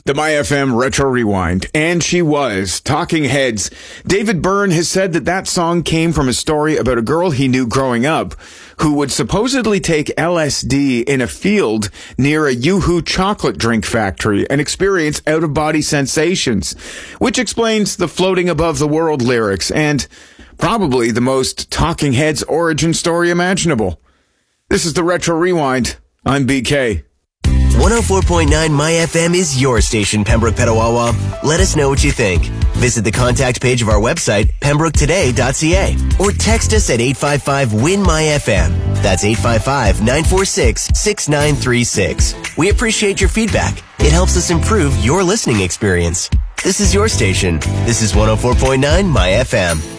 The My FM Retro Rewind, and she was Talking Heads. David Byrne has said that song came from a story about a girl he knew growing up who would supposedly take LSD in a field near a Yoo-Hoo chocolate drink factory and experience out-of-body sensations, which explains the floating above the world lyrics and probably the most Talking Heads origin story imaginable. This is the Retro Rewind. I'm BK. 104.9 My FM is your station, Pembroke Petawawa. Let us know what you think. Visit the contact page of our website, pembroketoday.ca, or text us at 855-WIN-MY-FM. That's 855-946-6936. We appreciate your feedback. It helps us improve your listening experience. This is your station. This is 104.9 My FM.